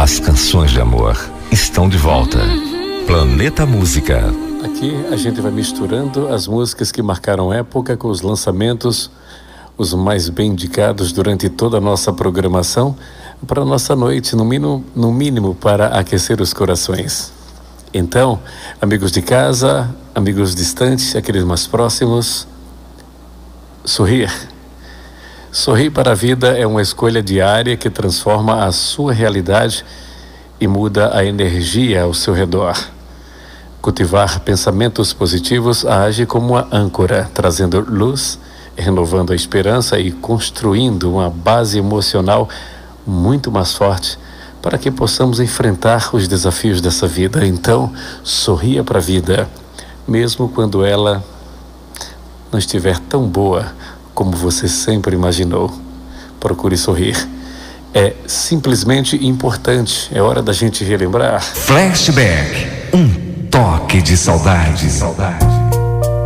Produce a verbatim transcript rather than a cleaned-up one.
As canções de amor estão de volta. Planeta Música. Aqui a gente vai misturando as músicas que marcaram época com os lançamentos, os mais bem indicados durante toda a nossa programação, para a nossa noite, no mínimo, no mínimo para aquecer os corações. Então, amigos de casa, amigos distantes, aqueles mais próximos, sorrir. Sorrir para a vida é uma escolha diária que transforma a sua realidade e muda a energia ao seu redor. Cultivar pensamentos positivos age como uma âncora, trazendo luz, renovando a esperança e construindo uma base emocional muito mais forte para que possamos enfrentar os desafios dessa vida. Então, sorria para a vida, mesmo quando ela não estiver tão boa como você sempre imaginou. Procure sorrir. É simplesmente importante. É hora da gente relembrar. Flashback. Um toque de saudade. saudade.